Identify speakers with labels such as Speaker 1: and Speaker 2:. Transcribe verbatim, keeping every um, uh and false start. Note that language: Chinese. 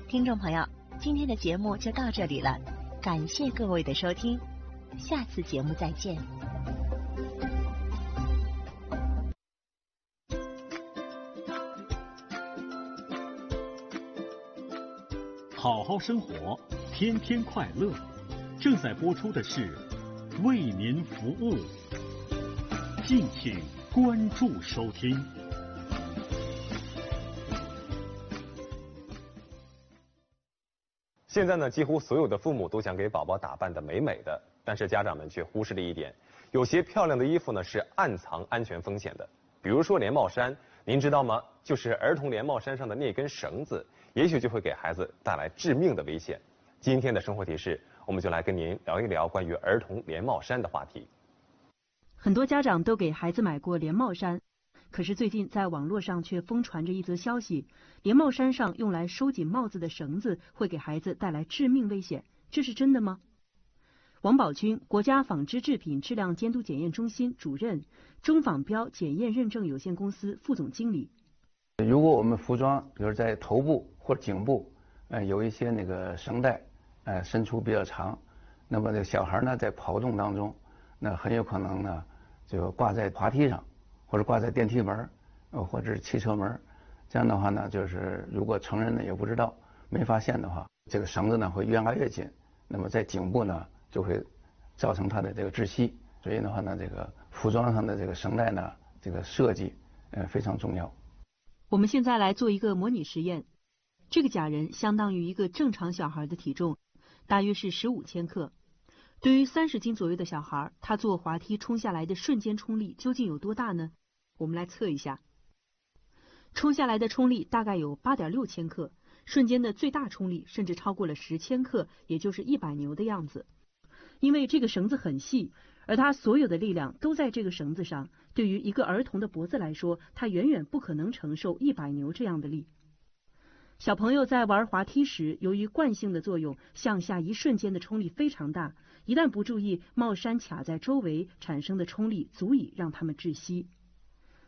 Speaker 1: 听众朋友，今天的节目就到这里了，感谢各位的收听，下次节目再见。
Speaker 2: 好好生活，天天快乐。正在播出的是为您服务，敬请关注收听。
Speaker 3: 现在呢，几乎所有的父母都想给宝宝打扮得美美的，但是家长们却忽视了一点，有些漂亮的衣服呢是暗藏安全风险的。比如说连帽衫，您知道吗？就是儿童连帽衫上的那根绳子，也许就会给孩子带来致命的危险。今天的生活提示，我们就来跟您聊一聊关于儿童连帽衫的话题。
Speaker 4: 很多家长都给孩子买过连帽衫，可是最近在网络上却疯传着一则消息，连帽衫上用来收紧帽子的绳子会给孩子带来致命危险，这是真的吗？王宝军，国家纺织制品质量监督检验中心主任，中纺标检验认证有限公司副总经理。
Speaker 5: 如果我们服装，比如在头部或者颈部，呃，有一些那个绳带，呃，伸出比较长，那么这个小孩呢在跑动当中，那很有可能呢就挂在滑梯上，或者挂在电梯门，呃，或者是汽车门，这样的话呢，就是如果成人呢也不知道，没发现的话，这个绳子呢会越拉越紧，那么在颈部呢就会造成它的这个窒息。所以的话呢，这个服装上的这个绳带呢，这个设计呃非常重要。
Speaker 4: 我们现在来做一个模拟实验，这个假人相当于一个正常小孩的体重，大约是十五千克。对于三十斤左右的小孩，他坐滑梯冲下来的瞬间冲力究竟有多大呢？我们来测一下。冲下来的冲力大概有 八点六千克，瞬间的最大冲力甚至超过了十千克，也就是一百牛的样子。因为这个绳子很细，而它所有的力量都在这个绳子上，对于一个儿童的脖子来说，它远远不可能承受一百牛这样的力。小朋友在玩滑梯时，由于惯性的作用，向下一瞬间的冲力非常大，一旦不注意，帽衫卡在周围产生的冲力足以让他们窒息。